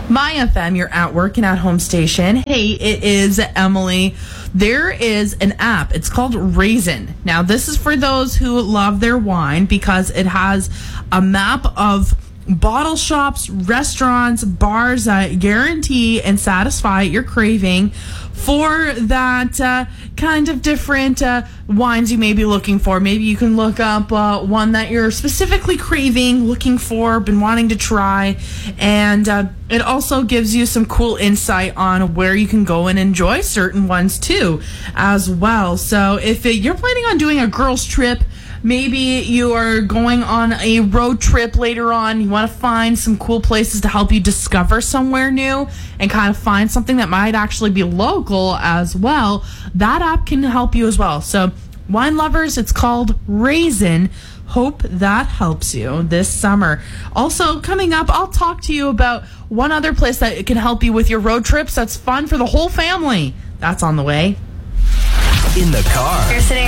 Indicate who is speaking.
Speaker 1: My FM, your at work and at home station. Hey, it is Emily. There is an app. It's called Raisin. Now, this is for those who love their wine because it has a map of bottle shops, restaurants, bars that guarantee and satisfy your craving for that kind of different wines you may be looking for. Maybe you can look up one that you're specifically craving, looking for, been wanting to try, and it also gives you some cool insight on where you can go and enjoy certain ones too as well. So if you're planning on doing a girls trip, maybe you are going on a road trip later on. You want to find some cool places to help you discover somewhere new and kind of find something that might actually be local as well. That app can help you as well. So, wine lovers, it's called Raisin. Hope that helps you this summer. Also, coming up, I'll talk to you about one other place that can help you with your road trips that's fun for the whole family. That's on the way.
Speaker 2: In the car.
Speaker 3: You're sitting